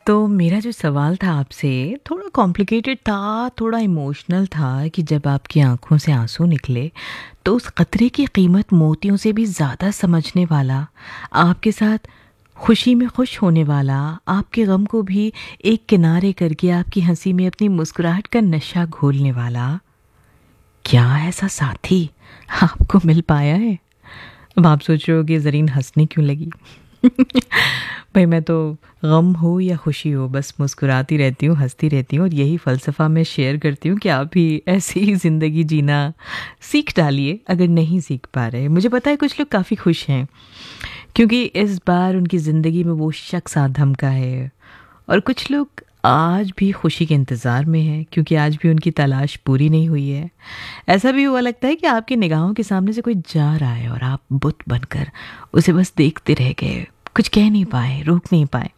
तो मेरा जो सवाल था आपसे थोड़ा कॉम्प्लिकेटेड था, थोड़ा इमोशनल था कि जब आपकी आँखों से आँसू निकले, तो उस क़तरे की कीमत मोतियों से भी ज़्यादा समझने वाला, आपके साथ खुशी में खुश होने वाला, आपके गम को भी एक किनारे करके आपकी हँसी में अपनी मुस्कुराहट का नशा घोलने वाला, क्या ऐसा साथी आपको मिल पाया है? अब आप सोच रहे हो कि ज़रीन हँसने क्यों लगी? भाई मैं तो गम हो या खुशी हो बस मुस्कुराती रहती हूँ, हंसती रहती हूँ और यही फ़लसफ़ा मैं शेयर करती हूँ कि आप भी ऐसी ही ज़िंदगी जीना सीख डालिए अगर नहीं सीख पा रहे। मुझे पता है कुछ लोग काफ़ी खुश हैं क्योंकि इस बार उनकी ज़िंदगी में वो शख्स आ धमका है, और कुछ लोग आज भी खुशी के इंतज़ार में हैं क्योंकि आज भी उनकी तलाश पूरी नहीं हुई है। ऐसा भी हुआ लगता है कि आपकी निगाहों के सामने से कोई जा रहा है और आप बुत बनकर उसे बस देखते रह गए, कुछ कह नहीं पाए, रोक नहीं पाए।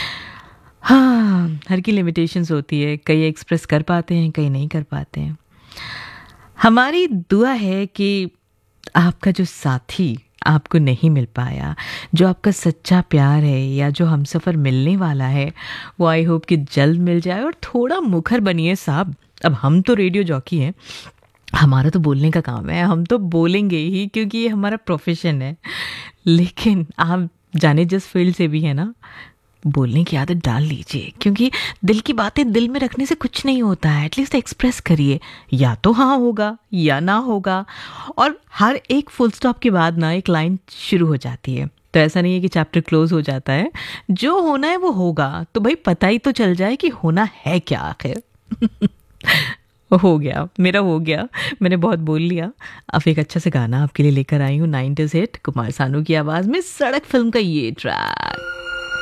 हाँ, हर की लिमिटेशंस होती है, कई एक्सप्रेस कर पाते हैं, कई नहीं कर पाते हैं। हमारी दुआ है कि आपका जो साथी आपको नहीं मिल पाया, जो आपका सच्चा प्यार है या जो हमसफ़र मिलने वाला है, वो आई होप कि जल्द मिल जाए। और थोड़ा मुखर बनिए साहब, अब हम तो रेडियो जॉकी हैं, हमारा तो बोलने का काम है, हम तो बोलेंगे ही क्योंकि ये हमारा प्रोफेशन है। लेकिन आप जाने जिस फील्ड से भी है ना, बोलने की आदत डाल लीजिए क्योंकि दिल की बातें दिल में रखने से कुछ नहीं होता है। एटलीस्ट एक्सप्रेस करिए, या तो हाँ होगा या ना होगा, और हर एक फुल स्टॉप के बाद ना एक लाइन शुरू हो जाती है। तो ऐसा नहीं है कि चैप्टर क्लोज हो जाता है, जो होना है वो होगा। तो भाई पता ही तो चल जाए कि होना है क्या आखिर। हो गया, मेरा हो गया, मैंने बहुत बोल लिया। अब एक अच्छा से गाना आपके लिए लेकर आई हूँ, 90s हिट कुमार सानू की आवाज़ में, सड़क फिल्म का ये ट्रैक।